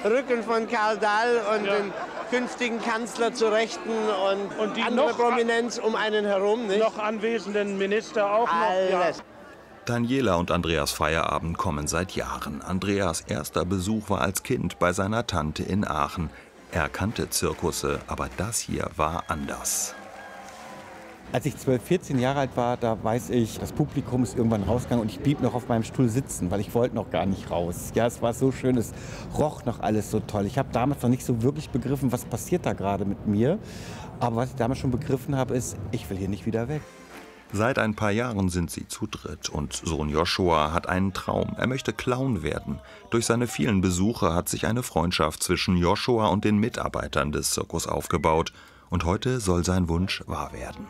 Rücken von Karl Dahl und den künftigen Kanzler zu Rechten und die andere noch Prominenz um einen herum. Nicht? Noch anwesenden Minister auch Alles. noch. Ja. Daniela und Andreas Feierabend kommen seit Jahren. Andreas erster Besuch war als Kind bei seiner Tante in Aachen. Er kannte Zirkusse, aber das hier war anders. Als ich 12, 14 Jahre alt war, da weiß ich, das Publikum ist irgendwann rausgegangen und ich blieb noch auf meinem Stuhl sitzen, weil ich wollte noch gar nicht raus. Ja, es war so schön, es roch noch alles so toll. Ich habe damals noch nicht so wirklich begriffen, was passiert da gerade mit mir. Aber was ich damals schon begriffen habe, ist, ich will hier nicht wieder weg. Seit ein paar Jahren sind sie zu dritt und Sohn Joshua hat einen Traum. Er möchte Clown werden. Durch seine vielen Besuche hat sich eine Freundschaft zwischen Joshua und den Mitarbeitern des Zirkus aufgebaut. Und heute soll sein Wunsch wahr werden.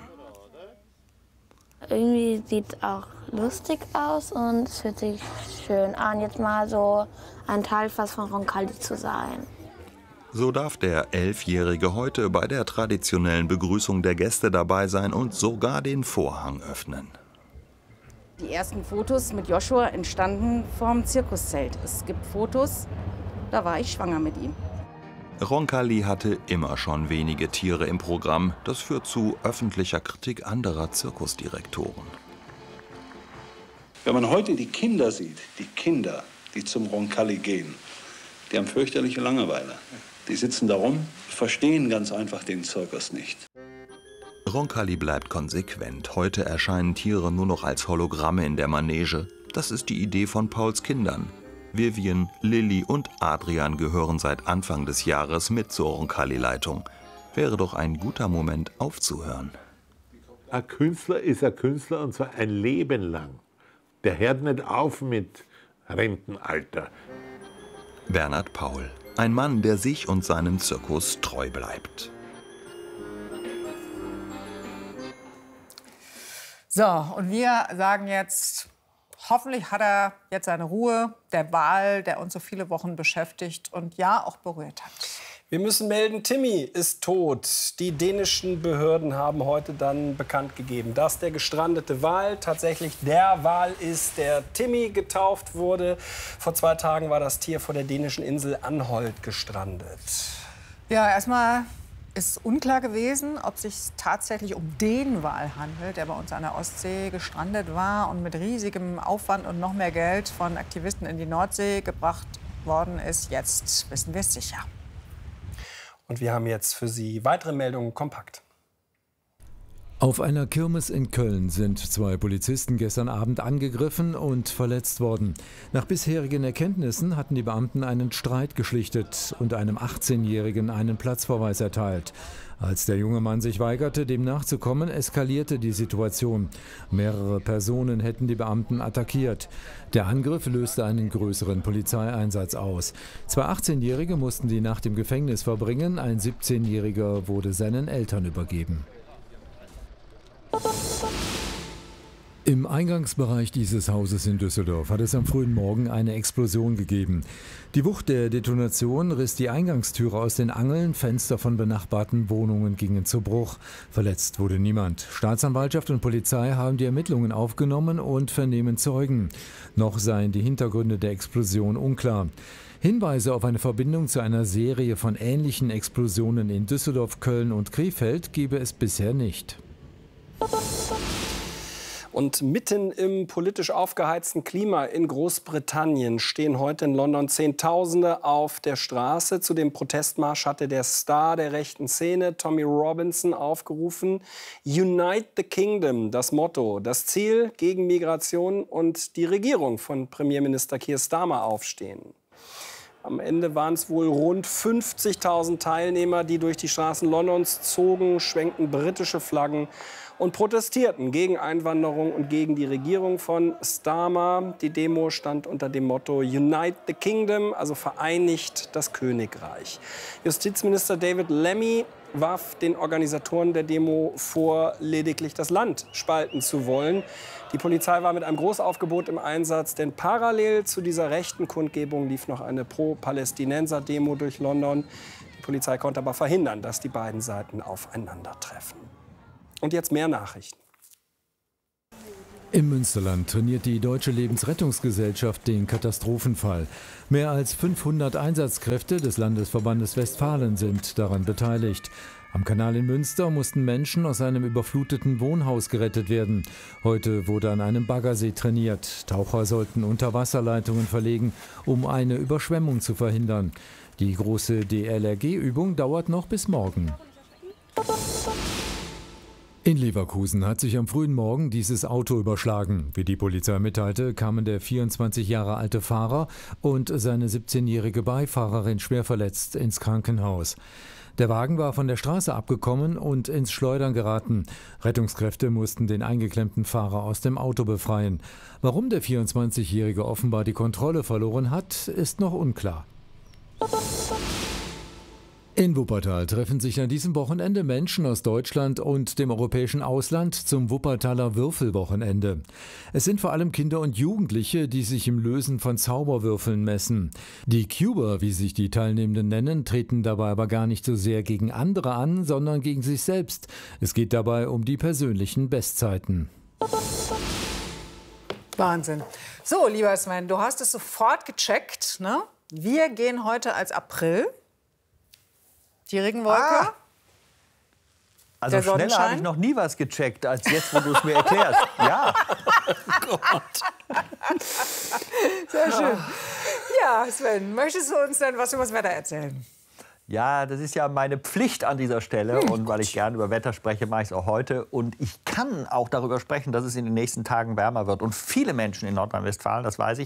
Irgendwie sieht es auch lustig aus und es fühlt sich schön an, jetzt mal so ein Teil fast von Roncalli zu sein. So darf der 11-Jährige heute bei der traditionellen Begrüßung der Gäste dabei sein und sogar den Vorhang öffnen. Die ersten Fotos mit Joshua entstanden vorm Zirkuszelt. Es gibt Fotos, da war ich schwanger mit ihm. Roncalli hatte immer schon wenige Tiere im Programm. Das führt zu öffentlicher Kritik anderer Zirkusdirektoren. Wenn man heute die Kinder sieht, die zum Roncalli gehen, die haben fürchterliche Langeweile. Die sitzen da rum, verstehen ganz einfach den Zirkus nicht. Roncalli bleibt konsequent. Heute erscheinen Tiere nur noch als Hologramme in der Manege. Das ist die Idee von Pauls Kindern. Vivian, Lilly und Adrian gehören seit Anfang des Jahres mit zur Roncalli-Leitung. Wäre doch ein guter Moment aufzuhören. Ein Künstler ist ein Künstler und zwar ein Leben lang. Der hört nicht auf mit Rentenalter. Bernhard Paul, ein Mann, der sich und seinem Zirkus treu bleibt. So, und wir sagen jetzt, hoffentlich hat er jetzt seine Ruhe, der Wahl, der uns so viele Wochen beschäftigt und ja auch berührt hat. Wir müssen melden, Timmy ist tot. Die dänischen Behörden haben heute dann bekannt gegeben, dass der gestrandete Wal tatsächlich der Wal ist, der Timmy getauft wurde. Vor 2 Tagen war das Tier vor der dänischen Insel Anholt gestrandet. Ja, erstmal ist unklar gewesen, ob es sich tatsächlich um den Wal handelt, der bei uns an der Ostsee gestrandet war und mit riesigem Aufwand und noch mehr Geld von Aktivisten in die Nordsee gebracht worden ist. Jetzt wissen wir es sicher. Und wir haben jetzt für Sie weitere Meldungen kompakt. Auf einer Kirmes in Köln sind 2 Polizisten gestern Abend angegriffen und verletzt worden. Nach bisherigen Erkenntnissen hatten die Beamten einen Streit geschlichtet und einem 18-Jährigen einen Platzverweis erteilt. Als der junge Mann sich weigerte, dem nachzukommen, eskalierte die Situation. Mehrere Personen hätten die Beamten attackiert. Der Angriff löste einen größeren Polizeieinsatz aus. 2 18-Jährige mussten die Nacht im Gefängnis verbringen, ein 17-Jähriger wurde seinen Eltern übergeben. Im Eingangsbereich dieses Hauses in Düsseldorf hat es am frühen Morgen eine Explosion gegeben. Die Wucht der Detonation riss die Eingangstüre aus den Angeln, Fenster von benachbarten Wohnungen gingen zu Bruch. Verletzt wurde niemand. Staatsanwaltschaft und Polizei haben die Ermittlungen aufgenommen und vernehmen Zeugen. Noch seien die Hintergründe der Explosion unklar. Hinweise auf eine Verbindung zu einer Serie von ähnlichen Explosionen in Düsseldorf, Köln und Krefeld gebe es bisher nicht. Und mitten im politisch aufgeheizten Klima in Großbritannien stehen heute in London Zehntausende auf der Straße. Zu dem Protestmarsch hatte der Star der rechten Szene, Tommy Robinson, aufgerufen. Unite the Kingdom, das Motto. Das Ziel, gegen Migration und die Regierung von Premierminister Keir Starmer aufstehen. Am Ende waren es wohl rund 50.000 Teilnehmer, die durch die Straßen Londons zogen, schwenkten britische Flaggen und protestierten gegen Einwanderung und gegen die Regierung von Starmer. Die Demo stand unter dem Motto Unite the Kingdom, also vereinigt das Königreich. Justizminister David Lammy warf den Organisatoren der Demo vor, lediglich das Land spalten zu wollen. Die Polizei war mit einem Großaufgebot im Einsatz, denn parallel zu dieser rechten Kundgebung lief noch eine Pro-Palästinenser-Demo durch London. Die Polizei konnte aber verhindern, dass die beiden Seiten aufeinandertreffen. Und jetzt mehr Nachrichten. Im Münsterland trainiert die Deutsche Lebensrettungsgesellschaft den Katastrophenfall. Mehr als 500 Einsatzkräfte des Landesverbandes Westfalen sind daran beteiligt. Am Kanal in Münster mussten Menschen aus einem überfluteten Wohnhaus gerettet werden. Heute wurde an einem Baggersee trainiert. Taucher sollten Unterwasserleitungen verlegen, um eine Überschwemmung zu verhindern. Die große DLRG-Übung dauert noch bis morgen. In Leverkusen hat sich am frühen Morgen dieses Auto überschlagen. Wie die Polizei mitteilte, kamen der 24 Jahre alte Fahrer und seine 17-jährige Beifahrerin schwer verletzt ins Krankenhaus. Der Wagen war von der Straße abgekommen und ins Schleudern geraten. Rettungskräfte mussten den eingeklemmten Fahrer aus dem Auto befreien. Warum der 24-Jährige offenbar die Kontrolle verloren hat, ist noch unklar. In Wuppertal treffen sich an diesem Wochenende Menschen aus Deutschland und dem europäischen Ausland zum Wuppertaler Würfelwochenende. Es sind vor allem Kinder und Jugendliche, die sich im Lösen von Zauberwürfeln messen. Die Cuber, wie sich die Teilnehmenden nennen, treten dabei aber gar nicht so sehr gegen andere an, sondern gegen sich selbst. Es geht dabei um die persönlichen Bestzeiten. Wahnsinn. So, lieber Sven, du hast es sofort gecheckt, ne? Wir gehen heute als April. Die Regenwolke. Also schneller habe ich noch nie was gecheckt, als jetzt, wo du es mir erklärst. Ja. Oh Gott. Sehr schön. Ja, Sven, möchtest du uns denn was über das Wetter erzählen? Ja, das ist ja meine Pflicht an dieser Stelle. Und weil ich gerne über Wetter spreche, mache ich es auch heute. Und ich kann auch darüber sprechen, dass es in den nächsten Tagen wärmer wird. Und viele Menschen in Nordrhein-Westfalen, das weiß ich,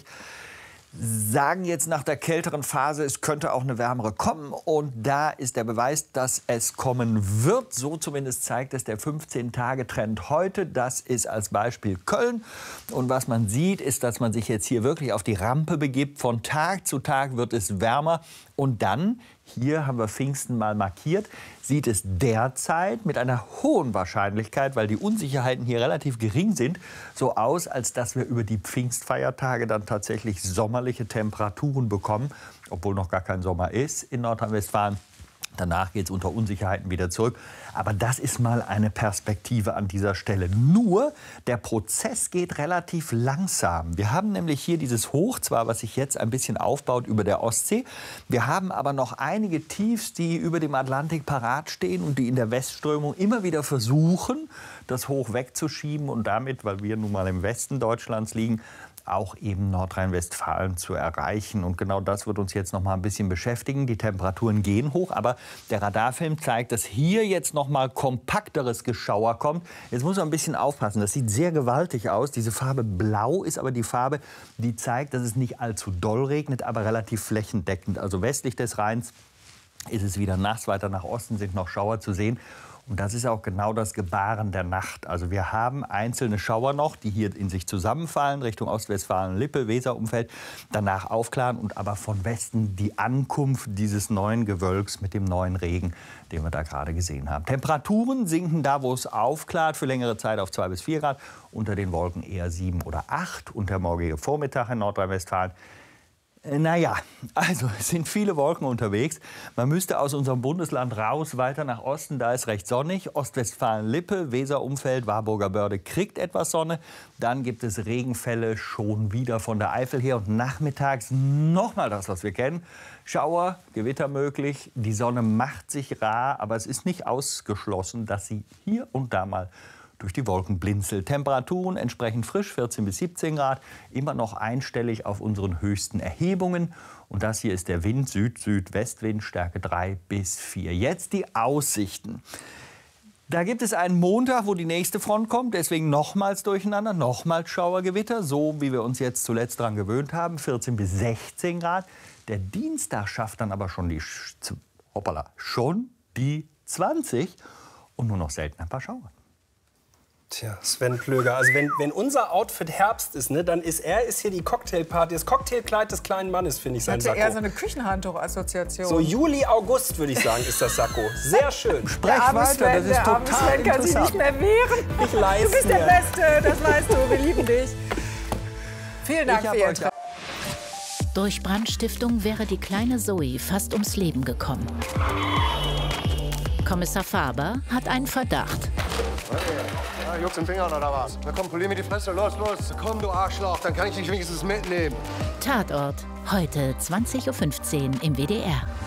sagen jetzt nach der kälteren Phase, es könnte auch eine wärmere kommen. Und da ist der Beweis, dass es kommen wird. So zumindest zeigt es der 15-Tage-Trend heute. Das ist als Beispiel Köln. Und was man sieht, ist, dass man sich jetzt hier wirklich auf die Rampe begibt. Von Tag zu Tag wird es wärmer. Und dann, hier haben wir Pfingsten mal markiert, sieht es derzeit mit einer hohen Wahrscheinlichkeit, weil die Unsicherheiten hier relativ gering sind, so aus, als dass wir über die Pfingstfeiertage dann tatsächlich sommerliche Temperaturen bekommen, obwohl noch gar kein Sommer ist in Nordrhein-Westfalen. Danach geht es unter Unsicherheiten wieder zurück. Aber das ist mal eine Perspektive an dieser Stelle. Nur, der Prozess geht relativ langsam. Wir haben nämlich hier dieses Hoch, zwar was sich jetzt ein bisschen aufbaut über der Ostsee. Wir haben aber noch einige Tiefs, die über dem Atlantik parat stehen und die in der Westströmung immer wieder versuchen, das Hoch wegzuschieben und damit, weil wir nun mal im Westen Deutschlands liegen, auch eben Nordrhein-Westfalen zu erreichen. Und genau das wird uns jetzt noch mal ein bisschen beschäftigen. Die Temperaturen gehen hoch, aber der Radarfilm zeigt, dass hier jetzt noch mal kompakteres Geschauer kommt. Jetzt muss man ein bisschen aufpassen. Das sieht sehr gewaltig aus. Diese Farbe Blau ist aber die Farbe, die zeigt, dass es nicht allzu doll regnet, aber relativ flächendeckend. Also westlich des Rheins ist es wieder nass. Weiter nach Osten sind noch Schauer zu sehen. Und das ist auch genau das Gebaren der Nacht. Also wir haben einzelne Schauer noch, die hier in sich zusammenfallen, Richtung Ostwestfalen-Lippe, Weserumfeld, danach aufklaren und aber von Westen die Ankunft dieses neuen Gewölks mit dem neuen Regen, den wir da gerade gesehen haben. Temperaturen sinken da, wo es aufklart, für längere Zeit auf 2 bis 4 Grad, unter den Wolken eher 7 oder 8. Und der morgige Vormittag in Nordrhein-Westfalen, naja, also es sind viele Wolken unterwegs. Man müsste aus unserem Bundesland raus, weiter nach Osten, da ist recht sonnig. Ostwestfalen-Lippe, Weserumfeld, Warburger Börde kriegt etwas Sonne. Dann gibt es Regenfälle schon wieder von der Eifel her. Und nachmittags nochmal das, was wir kennen. Schauer, Gewitter möglich. Die Sonne macht sich rar, aber es ist nicht ausgeschlossen, dass sie hier und da mal durch die Wolken blinzelt. Temperaturen entsprechend frisch, 14 bis 17 Grad, immer noch einstellig auf unseren höchsten Erhebungen. Und das hier ist der Wind, Süd-Südwestwind, Stärke 3 bis 4. Jetzt die Aussichten. Da gibt es einen Montag, wo die nächste Front kommt, deswegen nochmals durcheinander, nochmals Schauergewitter, so wie wir uns jetzt zuletzt daran gewöhnt haben, 14 bis 16 Grad. Der Dienstag schafft dann aber schon die 20 und nur noch selten ein paar Schauer. Tja, Sven Plöger, also wenn unser Outfit Herbst ist, ne, dann ist hier die Cocktailparty, das Cocktailkleid des kleinen Mannes, finde ich, sein Sakko. Das ist eher so eine Küchenhandtuch-Assoziation. So Juli, August, würde ich sagen, ist das Sakko. Sehr schön. Sprech weiter, das ist total Sven kann sich nicht mehr wehren. Ich leiste. Du bist der Beste, das weißt du, wir lieben dich. Vielen Dank für Ihr Interesse. Durch Brandstiftung wäre die kleine Zoe fast ums Leben gekommen. Kommissar Faber hat einen Verdacht. Ja, juckt's im Finger oder was? Na komm, polier mir die Fresse. Los, los. Komm, du Arschloch, dann kann ich dich wenigstens mitnehmen. Tatort, heute 20:15 Uhr im WDR.